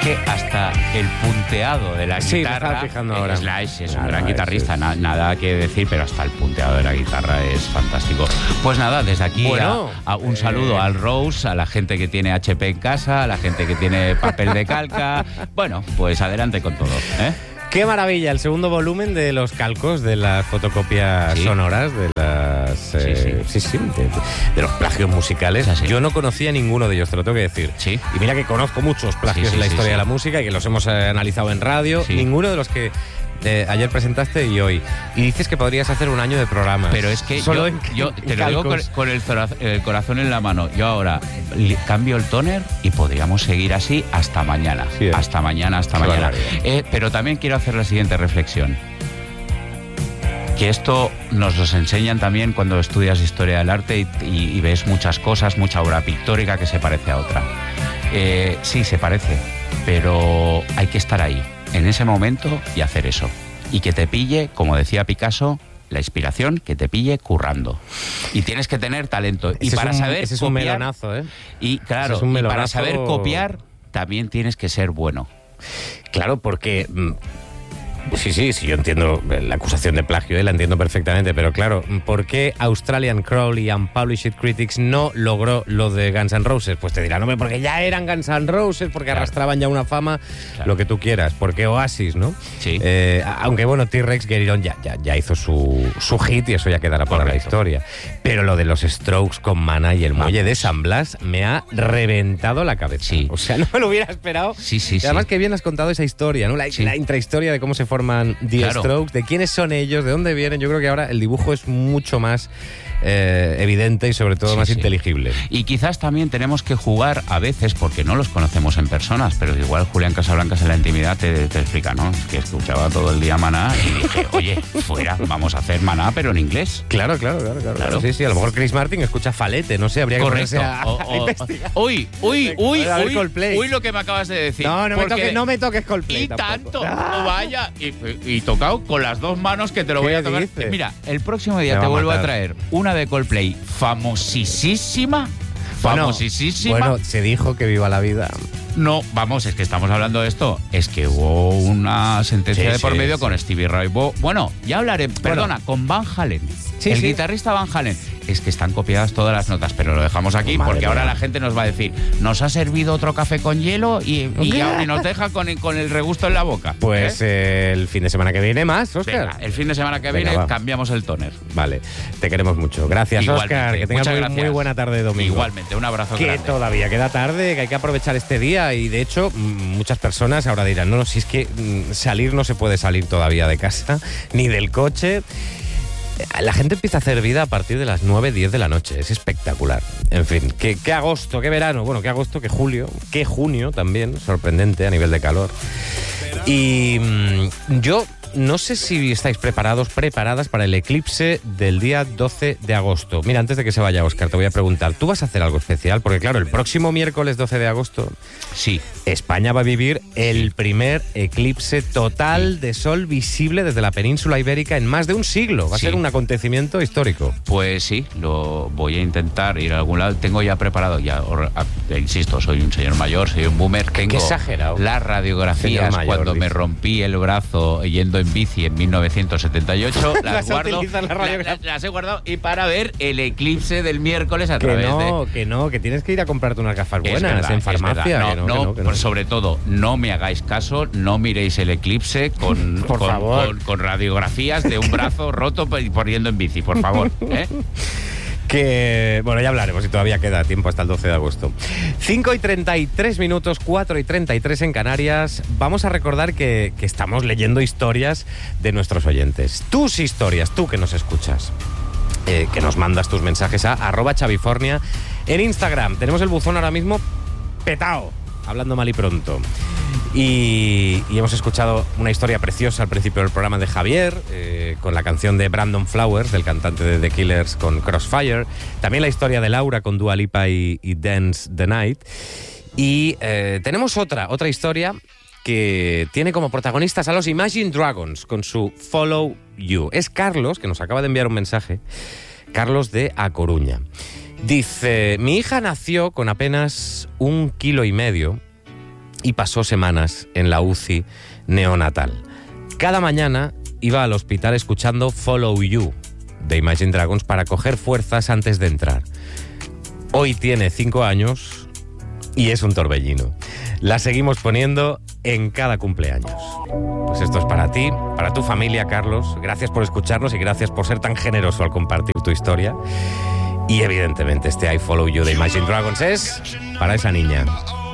que hasta el punteado de la guitarra... Slash es un gran guitarrista, nada que decir, pero hasta el punteado de la guitarra es fantástico. Pues nada, desde aquí un saludo al Rose, a la gente que tiene HP en casa, a la gente que tiene papel de calca. Bueno, pues adelante con todo, ¿eh? ¡Qué maravilla! El segundo volumen de los calcos, de las fotocopias sonoras, de las... de los plagios musicales. Yo no conocía ninguno de ellos, te lo tengo que decir. Sí. Y mira que conozco muchos plagios en la historia de la música y que los hemos analizado en radio. Sí. Ninguno de los que ayer presentaste y hoy. Y dices que podrías hacer un año de programas. Pero es que yo te lo digo con el corazón en la mano. Yo ahora cambio el tóner y podríamos seguir así hasta mañana. Sí, hasta mañana. Pero también quiero hacer la siguiente reflexión. Que esto nos lo enseñan también cuando estudias historia del arte y ves muchas cosas, mucha obra pictórica que se parece a otra. Sí, se parece, pero hay que estar ahí, en ese momento, y hacer eso. Y que te pille, como decía Picasso, la inspiración, que te pille currando. Y tienes que tener talento. Y para saber ese es un melonazo, ¿eh? Y claro, y para saber copiar, también tienes que ser bueno. Claro, porque... Sí, yo entiendo la acusación de plagio, la entiendo perfectamente, pero claro, ¿por qué Australian Crowley and Published Critics no logró lo de Guns N' Roses? Pues te dirán, hombre, porque ya eran Guns N' Roses, porque arrastraban ya una fama, lo que tú quieras, porque Oasis, ¿no? Sí. Aunque bueno, T-Rex, Get It On ya hizo su hit y eso ya quedará para la historia. Pero lo de los Strokes con Mana y el muelle de San Blas me ha reventado la cabeza. Sí. O sea, no me lo hubiera esperado. Sí. Y además que bien has contado esa historia, ¿no? La intrahistoria de cómo se forman The Strokes, de quiénes son ellos, de dónde vienen. Yo creo que ahora el dibujo es mucho más evidente y sobre todo más inteligible. Y quizás también tenemos que jugar a veces, porque no los conocemos en personas, pero igual Julián Casablancas en la intimidad te explica, ¿no? Es que escuchaba todo el día Maná y dije, oye, fuera, vamos a hacer Maná, pero en inglés. Claro. Sí, a lo mejor Chris Martin escucha Falete, no sé, habría que ponerse a investigar. Uy, lo que me acabas de decir. No me toques Coldplay. Y tanto, vaya, y tocado con las dos manos que te lo voy a tocar. Mira, el próximo día te vuelvo a traer una de Coldplay famosísima. Bueno, se dijo que viva la vida. No, vamos, es que estamos hablando de esto. Es que hubo una sentencia de por medio con Stevie Ray Vaughan. Bueno, ya hablaré, con Van Halen. El guitarrista Van Halen. Es que están copiadas todas las notas, pero lo dejamos aquí porque ahora la gente nos va a decir, nos ha servido otro café con hielo y nos deja con el regusto en la boca. Pues el fin de semana que viene más, Óscar. Venga, el fin de semana que viene cambiamos el tóner. Vale, te queremos mucho. Gracias, Óscar. Que tengas muy buena tarde de domingo. Igualmente, un abrazo grande. Que todavía queda tarde, que hay que aprovechar este día y de hecho muchas personas ahora dirán, no, si es que salir no se puede salir todavía de casa, ni del coche. La gente empieza a hacer vida a partir de las 9, 10 de la noche. Es espectacular. En fin, qué agosto, qué verano. Bueno, qué agosto, qué julio, qué junio también. Sorprendente a nivel de calor. Y yo no sé si estáis preparadas para el eclipse del día 12 de agosto. Mira, antes de que se vaya Óscar, te voy a preguntar, ¿tú vas a hacer algo especial? Porque claro, el próximo miércoles 12 de agosto, España va a vivir el primer eclipse total de sol visible desde la península ibérica en más de un siglo. Va a ser un acontecimiento histórico. Pues sí, lo voy a intentar ir a algún lado. Tengo ya preparado, insisto, soy un señor mayor, soy un boomer. Tengo qué exagerado. Las radiografías cuando me rompí el brazo yendo en bici en 1978. Las he guardado y para ver el eclipse del miércoles a través de... Que tienes que ir a comprarte unas gafas buenas en farmacia. Sobre todo, no me hagáis caso, no miréis el eclipse con radiografías de un brazo roto yendo en bici, por favor. Que, bueno, ya hablaremos y todavía queda tiempo hasta el 12 de agosto. 5:33, 4:33 en Canarias. Vamos a recordar que estamos leyendo historias de nuestros oyentes. Tus historias, tú que nos escuchas. Que nos mandas tus mensajes a @chavifornia en Instagram. Tenemos el buzón ahora mismo petao, hablando mal y pronto. Y hemos escuchado una historia preciosa al principio del programa de Javier, con la canción de Brandon Flowers, del cantante de The Killers, con Crossfire. También la historia de Laura con Dua Lipa y Dance the Night. Y tenemos otra historia que tiene como protagonistas a los Imagine Dragons con su Follow You. Es Carlos, que nos acaba de enviar un mensaje. Carlos de A Coruña. Dice, mi hija nació con apenas 1,5 kilos y pasó semanas en la UCI neonatal. Cada mañana iba al hospital escuchando Follow You de Imagine Dragons para coger fuerzas antes de entrar. Hoy tiene 5 años y es un torbellino. La seguimos poniendo en cada cumpleaños. Pues esto es para ti, para tu familia, Carlos. Gracias por escucharnos y gracias por ser tan generoso al compartir tu historia. Y evidentemente este I Follow You de Imagine Dragons es para esa niña.